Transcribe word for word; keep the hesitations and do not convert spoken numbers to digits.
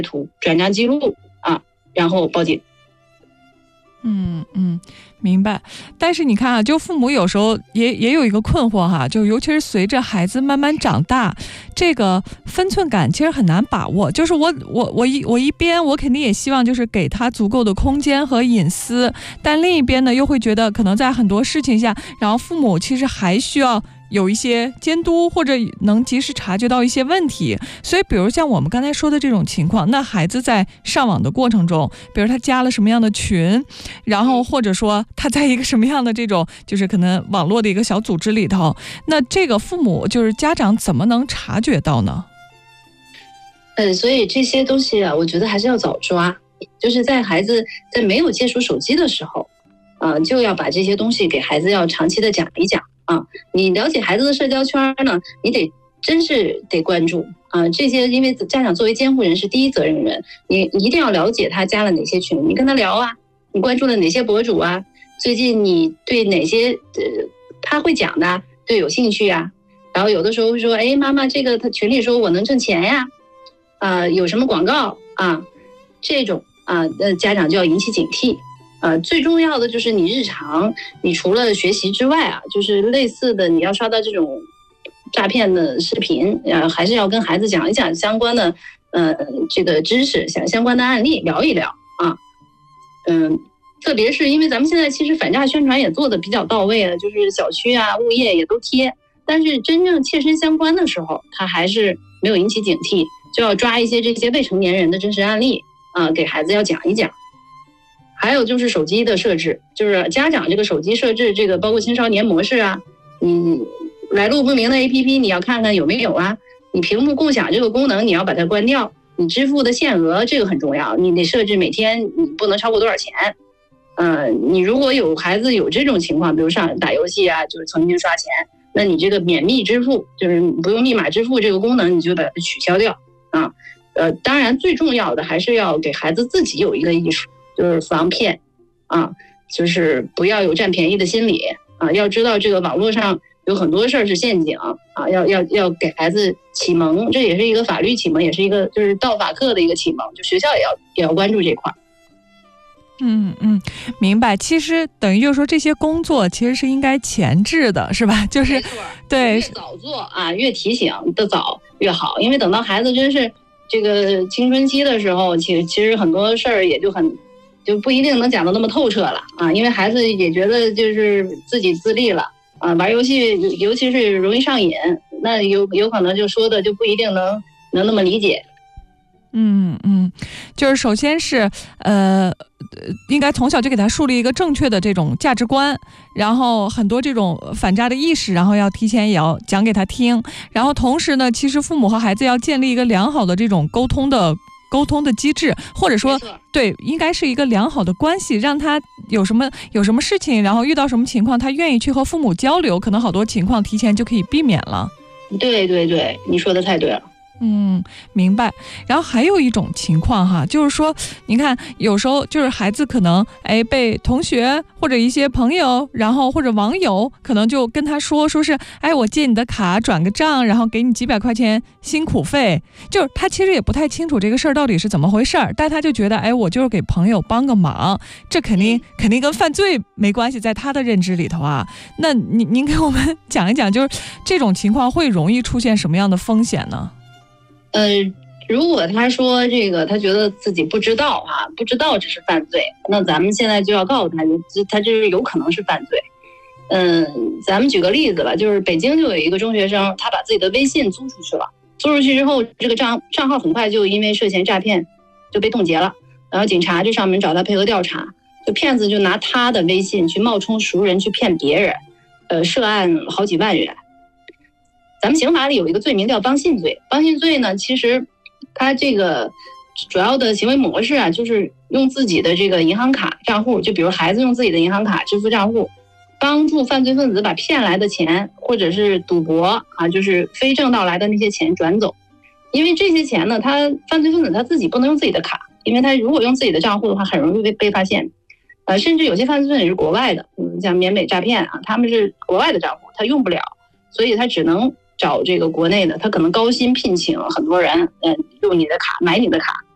图、转账记录啊，然后报警。 嗯嗯，明白。但是你看啊，就父母有时候也也有一个困惑哈，就尤其是随着孩子慢慢长大，这个分寸感其实很难把握。就是我我我一我一边我肯定也希望就是给他足够的空间和隐私，但另一边呢又会觉得可能在很多事情下，然后父母其实还需要有一些监督，或者能及时察觉到一些问题。所以比如像我们刚才说的这种情况，那孩子在上网的过程中，比如他加了什么样的群，然后或者说他在一个什么样的这种就是可能网络的一个小组织里头，那这个父母就是家长怎么能察觉到呢？ 呃，所以这些东西啊，我觉得还是要早抓，就是在孩子在没有接触手机的时候，啊、呃，就要把这些东西给孩子要长期的讲一讲。啊，你了解孩子的社交圈呢，你得真是得关注啊。这些因为家长作为监护人是第一责任人，你一定要了解他加了哪些群，你跟他聊啊，你关注了哪些博主啊，最近你对哪些呃他会讲的对有兴趣啊。然后有的时候会说，哎，妈妈，这个他群里说我能挣钱呀，啊、呃，有什么广告啊，这种啊，那家长就要引起警惕。呃，最重要的就是你日常，你除了学习之外啊，就是类似的，你要刷到这种诈骗的视频，呃，还是要跟孩子讲一讲相关的，呃，这个知识，相相关的案例聊一聊啊，嗯，特别是因为咱们现在其实反诈宣传也做的比较到位了，就是小区啊、物业也都贴，但是真正切身相关的时候，他还是没有引起警惕，就要抓一些这些未成年人的真实案例啊，给孩子要讲一讲。还有就是手机的设置，就是家长这个手机设置，这个包括青少年模式啊，你来路不明的 A P P 你要看看有没有啊，你屏幕共享这个功能你要把它关掉，你支付的限额这个很重要，你得设置每天你不能超过多少钱。呃，你如果有孩子有这种情况，比如上打游戏啊，就是曾经刷钱，那你这个免密支付，就是不用密码支付这个功能，你就把它取消掉啊。呃，当然最重要的还是要给孩子自己有一个意识。就是防骗啊，就是不要有占便宜的心理啊，要知道这个网络上有很多事儿是陷阱啊，要要要给孩子启蒙，这也是一个法律启蒙，也是一个就是道法课的一个启蒙，就学校也要也要关注这块。 嗯嗯，明白。其实等于就是说这些工作其实是应该前置的，是吧？就是对， 越早做啊，越提醒的早越好，因为等到孩子真是这个青春期的时候，其实其实很多事儿也就很。就不一定能讲得那么透彻了啊，因为孩子也觉得就是自己自立了啊，玩游戏尤其是容易上瘾，那有有可能就说的就不一定能能那么理解。 嗯嗯，就是首先是呃，应该从小就给他树立一个正确的这种价值观，然后很多这种反诈的意识，然后要提前也要讲给他听，然后同时呢，其实父母和孩子要建立一个良好的这种沟通的。沟通的机制，或者说对，应该是一个良好的关系，让他有什么有什么事情，然后遇到什么情况，他愿意去和父母交流，可能好多情况提前就可以避免了。 对对对，你说的太对了。 嗯，明白。然后还有一种情况哈，就是说，你看，有时候就是孩子可能哎被同学或者一些朋友，然后或者网友可能就跟他说，说是哎我借你的卡转个账，然后给你几百块钱辛苦费，就是他其实也不太清楚这个事儿到底是怎么回事儿，但他就觉得哎我就是给朋友帮个忙，这肯定肯定跟犯罪没关系，在他的认知里头啊。那您您给我们讲一讲，就是这种情况会容易出现什么样的风险呢？ 呃，如果他说这个，他觉得自己不知道啊，不知道这是犯罪，那咱们现在就要告诉他，他这是有可能是犯罪。嗯，咱们举个例子吧，就是北京就有一个中学生，他把自己的微信租出去了，租出去之后，这个账账号很快就因为涉嫌诈骗就被冻结了，然后警察就上门找他配合调查，就骗子就拿他的微信去冒充熟人去骗别人，呃，涉案好几万元。咱们刑法里有一个罪名叫帮信罪，帮信罪呢，其实它这个主要的行为模式啊，就是用自己的这个银行卡账户，就比如孩子用自己的银行卡支付账户，帮助犯罪分子把骗来的钱或者是赌博啊，就是非正道来的那些钱转走。因为这些钱呢，他犯罪分子他自己不能用自己的卡，因为他如果用自己的账户的话，很容易被被发现。呃，甚至有些犯罪分子是国外的，嗯，像缅北诈骗啊，他们是国外的账户，他用不了，所以他只能找这个国内的，他可能高薪聘请很多人，嗯，用你的卡买你的卡，